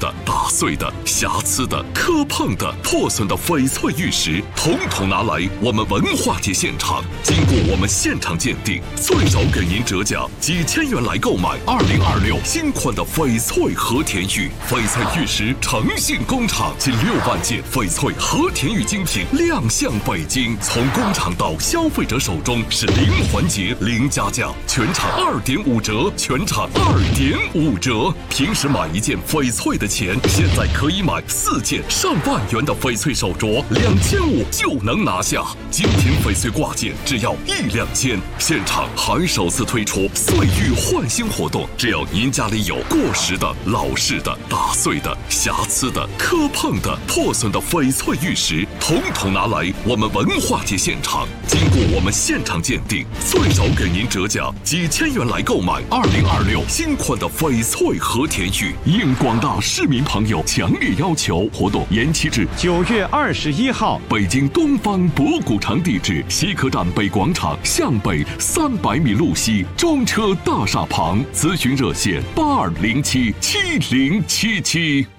的、打碎的、瑕疵的、磕碰的、破损的翡翠玉石，统统拿来我们文化节现场，经过我们现场鉴定，最少给您折价几千元来购买2026新款的翡翠和田玉。翡翠玉石诚信工厂近6万件翡翠和田玉精品亮相北京，从工厂到消费者手中是零环节零加价，全场2.5折，全场2.5折。平时买一件翡翠的钱，现在可以买4件上万元的翡翠手镯，2500就能拿下。精品翡翠挂件只要1两千，现场还首次推出岁玉换新活动，只要您家里有过时的、老式的、打碎的、瑕疵的、磕碰的、破损的翡翠玉石，统统拿来我们文化节现场，经过我们现场鉴定，最少给您折价几千元来购买2026新款的翡翠和田玉。应广大市民朋友强烈要求，活动延期至 9月21号。 北京东方博古城地址：西客站北广场向北300米路西中车大厦旁。咨询热线：82077077。